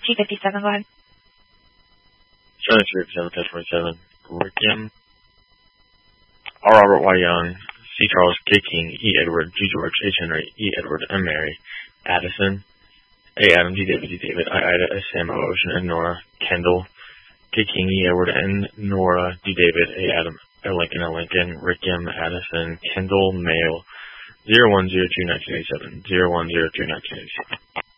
T57, go ahead. 7357, 1027, Rick M. R. Robert Y. Young, C. Charles, K. King, E. Edward, G. George, H. Henry, E. Edward, M. Mary, Addison, A. Adam, D. David, D. David, I. Ida, S. Sam, O. Ocean, N. Nora, Kendall, K. King, E. Edward, N. Nora, D. David, A. Adam, L. Lincoln, L. Lincoln, Rick M. Addison, Kendall, Mail, 0102-1987, 0102-1987.